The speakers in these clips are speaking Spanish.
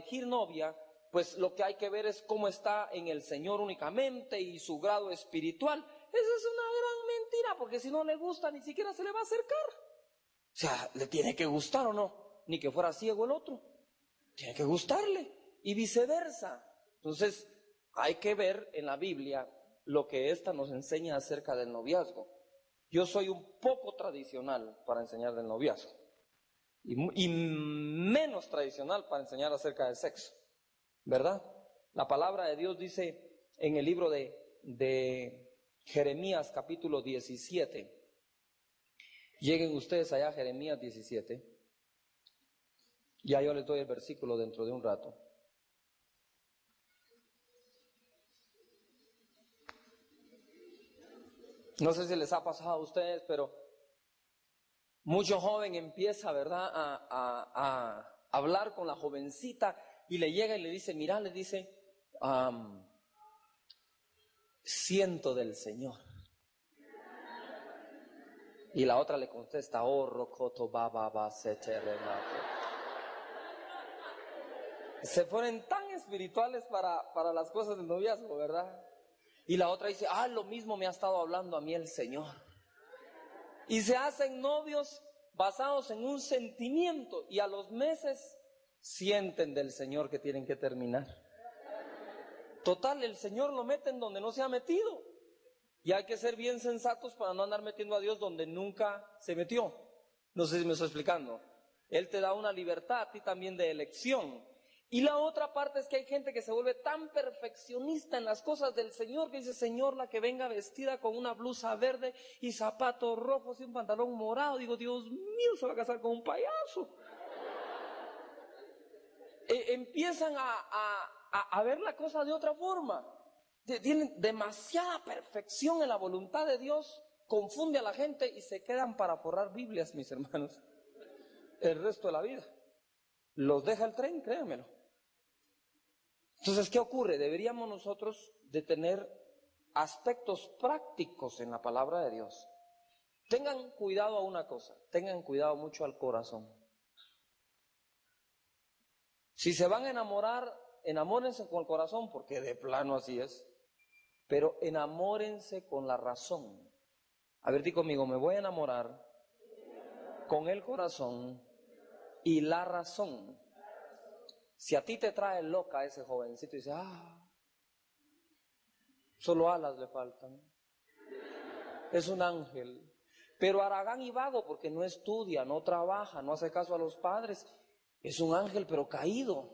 elegir novia, pues lo que hay que ver es cómo está en el Señor únicamente y su grado espiritual. Esa es una gran mentira, porque si no le gusta ni siquiera se le va a acercar. O sea, le tiene que gustar o no, ni que fuera ciego el otro. Tiene que gustarle y viceversa. Entonces, hay que ver en la Biblia lo que ésta nos enseña acerca del noviazgo. Yo soy un poco tradicional para enseñar del noviazgo y menos tradicional para enseñar acerca del sexo, ¿verdad? La palabra de Dios dice en el libro de Jeremías capítulo 17. Lleguen ustedes allá a Jeremías 17. Ya yo les doy el versículo dentro de un rato. No sé si les ha pasado a ustedes, pero mucho joven empieza, ¿verdad?, a hablar con la jovencita y le llega y le dice, mira, le dice, siento del Señor. Y la otra le contesta, oh, rocoto, baba, se te remate. Se ponen tan espirituales para las cosas del noviazgo, ¿verdad? Y la otra dice, lo mismo me ha estado hablando a mí el Señor. Y se hacen novios basados en un sentimiento y a los meses sienten del Señor que tienen que terminar. Total, el Señor lo mete en donde no se ha metido. Y hay que ser bien sensatos para no andar metiendo a Dios donde nunca se metió. No sé si me estoy explicando. Él te da una libertad a ti también de elección. Y la otra parte es que hay gente que se vuelve tan perfeccionista en las cosas del Señor que dice, Señor, la que venga vestida con una blusa verde y zapatos rojos y un pantalón morado. Digo, Dios mío, se va a casar con un payaso. Empiezan a ver la cosa de otra forma. Tienen demasiada perfección en la voluntad de Dios, confunde a la gente y se quedan para forrar Biblias, mis hermanos, el resto de la vida. Los deja el tren, créanmelo. Entonces, ¿qué ocurre? Deberíamos nosotros de tener aspectos prácticos en la palabra de Dios. Tengan cuidado a una cosa, tengan cuidado mucho al corazón. Si se van a enamorar, enamórense con el corazón, porque de plano así es. Pero enamórense con la razón. A ver, di conmigo, me voy a enamorar con el corazón y la razón. Si a ti te trae loca ese jovencito y dice, solo alas le faltan, es un ángel, pero haragán y vago porque no estudia, no trabaja, no hace caso a los padres, es un ángel pero caído.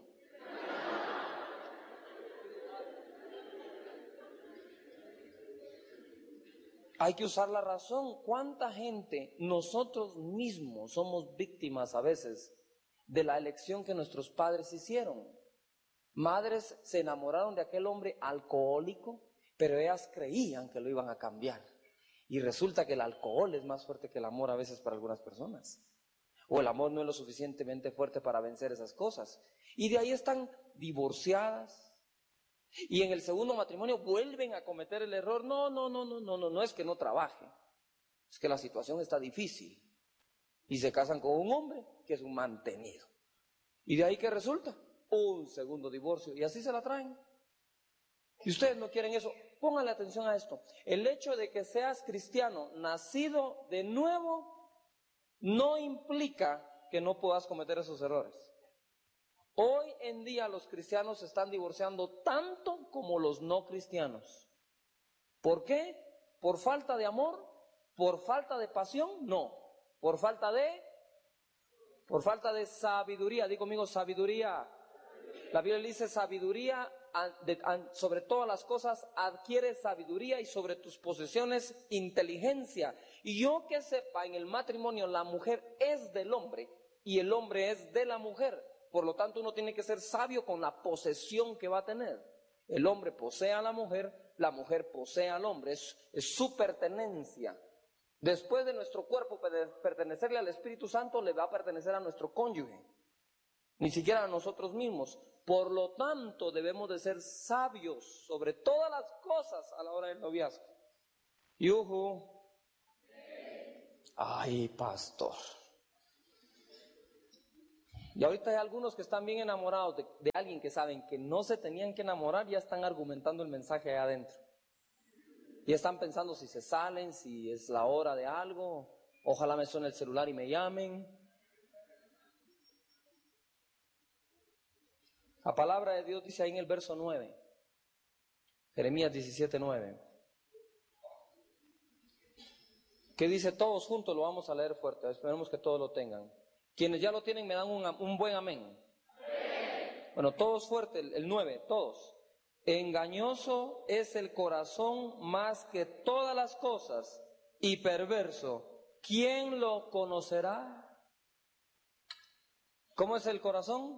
Hay que usar la razón. ¿Cuánta gente, nosotros mismos somos víctimas a veces de la elección que nuestros padres hicieron? Madres se enamoraron de aquel hombre alcohólico, pero ellas creían que lo iban a cambiar. Y resulta que el alcohol es más fuerte que el amor a veces para algunas personas. O el amor no es lo suficientemente fuerte para vencer esas cosas. Y de ahí están divorciadas. Y en el segundo matrimonio vuelven a cometer el error. No es que no trabaje, es que la situación está difícil. Y se casan con un hombre que es un mantenido. Y de ahí ¿qué resulta? Un segundo divorcio. Y así se la traen. Y ustedes no quieren eso. Pónganle atención a esto. El hecho de que seas cristiano, nacido de nuevo, no implica que no puedas cometer esos errores. Hoy en día los cristianos se están divorciando tanto como los no cristianos. ¿Por qué? ¿Por falta de amor? ¿Por falta de pasión? No. ¿Por falta de sabiduría? Digo conmigo, sabiduría. La Biblia dice sabiduría, sobre todas las cosas adquiere sabiduría y sobre tus posesiones inteligencia. Y yo que sepa, en el matrimonio la mujer es del hombre y el hombre es de la mujer. Por lo tanto, uno tiene que ser sabio con la posesión que va a tener. El hombre posee a la mujer posee al hombre, es su pertenencia. Después de nuestro cuerpo pertenecerle al Espíritu Santo, le va a pertenecer a nuestro cónyuge, ni siquiera a nosotros mismos. Por lo tanto, debemos de ser sabios sobre todas las cosas a la hora del noviazgo. ¡Yujú! ¡Ay, pastor! Y ahorita hay algunos que están bien enamorados de alguien que saben que no se tenían que enamorar, ya están argumentando el mensaje allá adentro. Ya están pensando si se salen, si es la hora de algo, ojalá me suene el celular y me llamen. La palabra de Dios dice ahí en el verso 9, Jeremías 17:9, que dice todos juntos, lo vamos a leer fuerte, esperemos que todos lo tengan. Quienes ya lo tienen me dan un buen amén. Amén. Bueno, todos fuerte, el 9, todos. Engañoso es el corazón más que todas las cosas y perverso. ¿Quién lo conocerá? ¿Cómo es el corazón?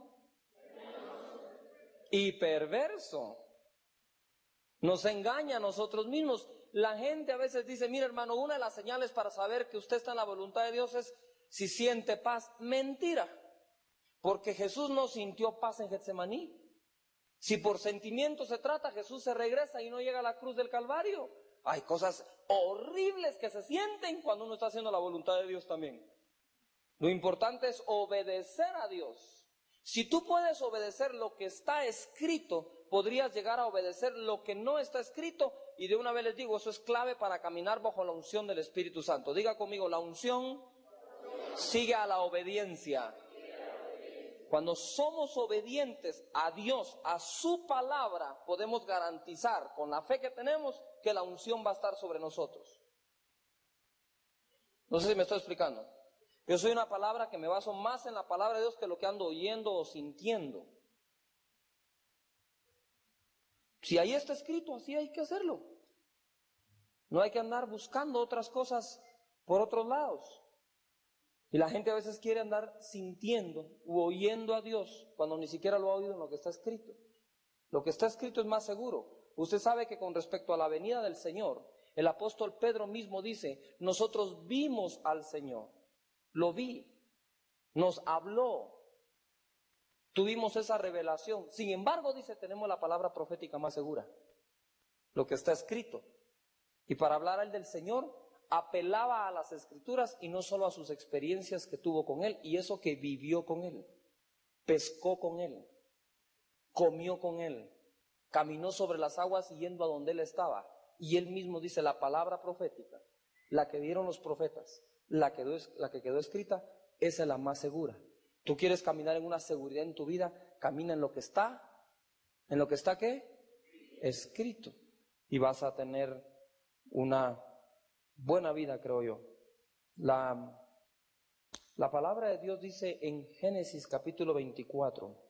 Y perverso. Nos engaña a nosotros mismos. La gente a veces dice, mira hermano, una de las señales para saber que usted está en la voluntad de Dios es si siente paz. Mentira, porque Jesús no sintió paz en Getsemaní. Si por sentimiento se trata, Jesús se regresa y no llega a la cruz del Calvario. Hay cosas horribles que se sienten cuando uno está haciendo la voluntad de Dios también. Lo importante es obedecer a Dios. Si tú puedes obedecer lo que está escrito, podrías llegar a obedecer lo que no está escrito. Y de una vez les digo, eso es clave para caminar bajo la unción del Espíritu Santo. Diga conmigo, la unción sigue a la obediencia. Cuando somos obedientes a Dios, a su palabra, podemos garantizar con la fe que tenemos que la unción va a estar sobre nosotros. No sé si me estoy explicando. Yo soy una palabra que me baso más en la palabra de Dios que lo que ando oyendo o sintiendo. Si ahí está escrito, así hay que hacerlo. No hay que andar buscando otras cosas por otros lados. Y la gente a veces quiere andar sintiendo u oyendo a Dios cuando ni siquiera lo ha oído en lo que está escrito. Lo que está escrito es más seguro. Usted sabe que con respecto a la venida del Señor, el apóstol Pedro mismo dice, nosotros vimos al Señor, lo vi, nos habló, tuvimos esa revelación. Sin embargo, dice, tenemos la palabra profética más segura, lo que está escrito. Y para hablar al del Señor, apelaba a las Escrituras y no solo a sus experiencias que tuvo con Él, y eso que vivió con Él, pescó con Él, comió con Él, caminó sobre las aguas yendo a donde Él estaba. Y Él mismo dice, la palabra profética, la que dieron los profetas, la que quedó escrita, esa es la más segura. Tú quieres caminar en una seguridad en tu vida, camina en lo que está, ¿en lo que está qué? Escrito. Y vas a tener una buena vida, creo yo. La palabra de Dios dice en Génesis capítulo 24,